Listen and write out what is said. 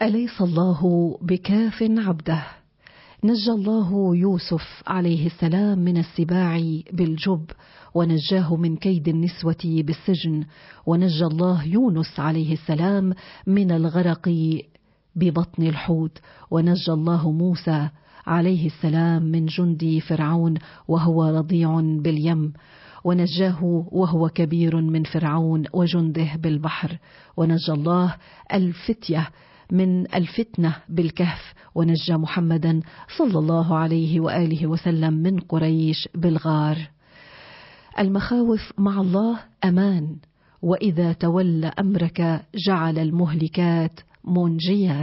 أليس الله بكاف عبده؟ نجى الله يوسف عليه السلام من السباع بالجب، ونجاه من كيد النسوة بالسجن، ونجى الله يونس عليه السلام من الغرق ببطن الحوت، ونجى الله موسى عليه السلام من جند فرعون وهو رضيع باليم، ونجاه وهو كبير من فرعون وجنده بالبحر، ونجى الله الفتية من الفتنة بالكهف، ونجى محمدا صلى الله عليه وآله وسلم من قريش بالغار. المخاوف مع الله أمان، وإذا تولى أمرك جعل المهلكات منجيات.